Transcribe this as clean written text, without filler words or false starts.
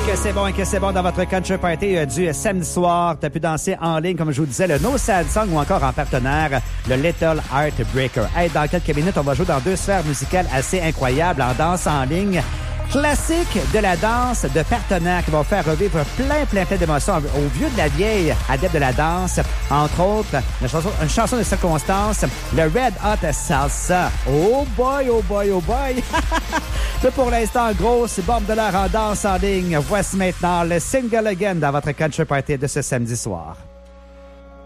Que c'est bon dans votre country party du samedi soir. T'as pu danser en ligne, comme je vous disais, le No Sad Song ou encore en partenaire, le Little Heartbreaker. Hey, dans quelques minutes, on va jouer dans deux sphères musicales assez incroyables en danse en ligne. Classique de la danse de partenaires qui vont faire revivre plein d'émotions au vieux de la vieille adepte de la danse. Entre autres, une chanson de circonstance, le Red Hot Salsa. Oh boy, oh boy, oh boy! C'est pour l'instant, grosse bombe de l'heure en danse en ligne. Voici maintenant le Single Again dans votre country party de ce samedi soir.